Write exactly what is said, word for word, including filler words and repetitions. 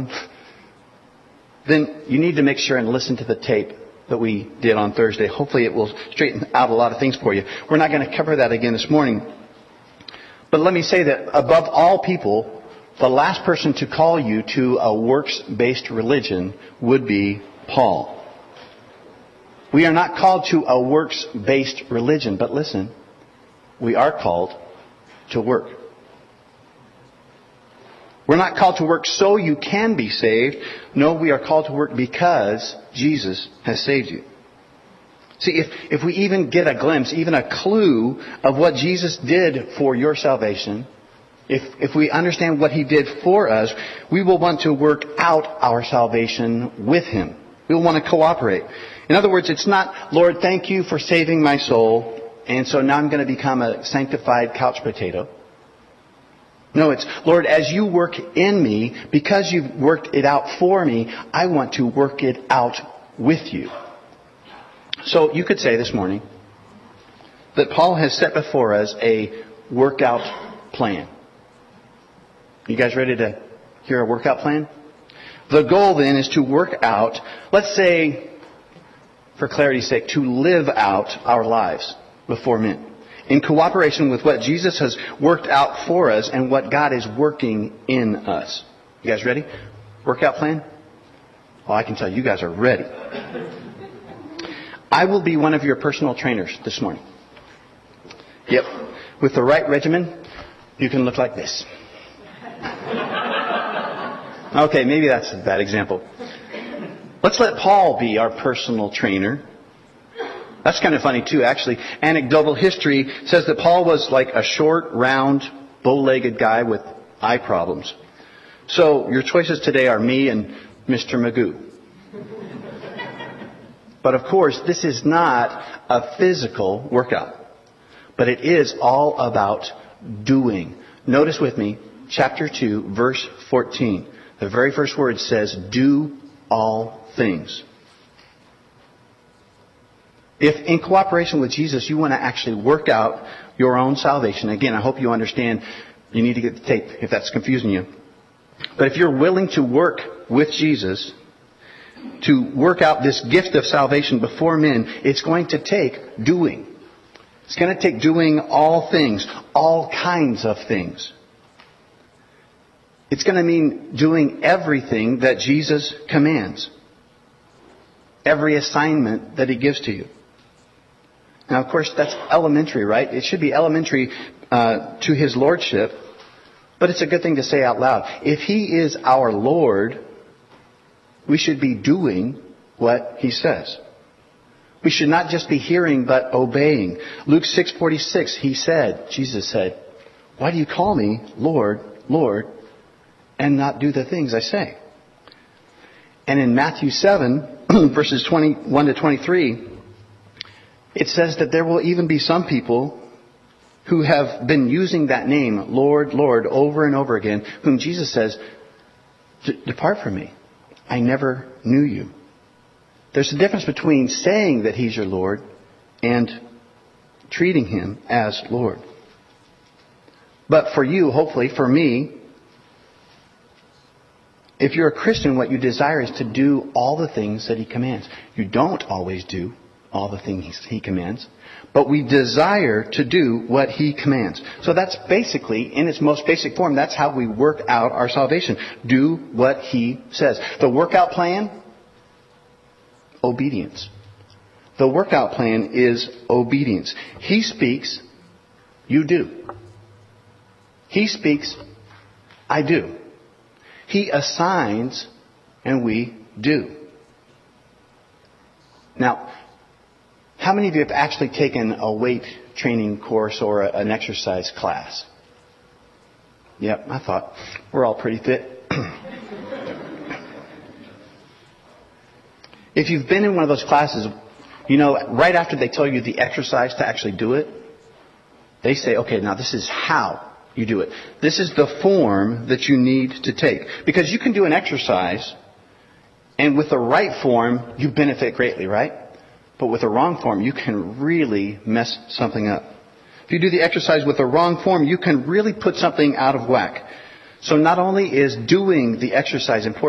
something, then you need to make sure and listen to the tape that we did on Thursday. Hopefully it will straighten out a lot of things for you. We're not going to cover that again this morning. But let me say that above all people, the last person to call you to a works-based religion would be Paul. We are not called to a works-based religion, but listen, we are called to work. We're not called to work so you can be saved. No, we are called to work because Jesus has saved you. See, if, if we even get a glimpse, even a clue of what Jesus did for your salvation, if, if we understand what He did for us, we will want to work out our salvation with Him. We will want to cooperate. In other words, it's not, Lord, thank you for saving my soul, and so now I'm going to become a sanctified couch potato. No, it's, Lord, as you work in me, because you've worked it out for me, I want to work it out with you. So you could say this morning that Paul has set before us a workout plan. You guys ready to hear a workout plan? The goal then is to work out, let's say, for clarity's sake, to live out our lives before men, in cooperation with what Jesus has worked out for us and what God is working in us. You guys ready? Workout plan? Well, I can tell you guys are ready. I will be one of your personal trainers this morning. Yep. With the right regimen, you can look like this. Okay, maybe that's a bad example. Let's let Paul be our personal trainer. That's kind of funny too, actually. Anecdotal history says that Paul was like a short, round, bow-legged guy with eye problems. So your choices today are me and Mister Magoo. But of course, this is not a physical workout. But it is all about doing. Notice with me, chapter two, verse fourteen. The very first word says, do all things. If in cooperation with Jesus you want to actually work out your own salvation, again, I hope you understand, you need to get the tape if that's confusing you. But if you're willing to work with Jesus, to work out this gift of salvation before men, it's going to take doing. It's going to take doing all things, all kinds of things. It's going to mean doing everything that Jesus commands. Every assignment that He gives to you. Now, of course, that's elementary, right? It should be elementary uh, to His Lordship. But it's a good thing to say out loud. If He is our Lord, we should be doing what He says. We should not just be hearing, but obeying. Luke six forty-six, He said, Jesus said, why do you call me Lord, Lord, and not do the things I say? And in Matthew seven, verses twenty-one to twenty-three, it says that there will even be some people who have been using that name, Lord, Lord, over and over again, whom Jesus says, depart from me. I never knew you. There's a difference between saying that He's your Lord and treating Him as Lord. But for you, hopefully, for me, if you're a Christian, what you desire is to do all the things that He commands. You don't always do all the things He commands, but we desire to do what He commands. So that's basically, in its most basic form, that's how we work out our salvation. Do what He says. The workout plan? Obedience. The workout plan is obedience. He speaks, you do. He speaks, I do. He assigns, and we do. Now, how many of you have actually taken a weight training course or a, an exercise class? Yep, I thought we're all pretty fit. If you've been in one of those classes, you know, right after they tell you the exercise to actually do it, they say, okay, now this is how you do it. This is the form that you need to take. Because you can do an exercise, and with the right form, you benefit greatly, right? But with the wrong form, you can really mess something up. If you do the exercise with the wrong form, you can really put something out of whack. So not only is doing the exercise important,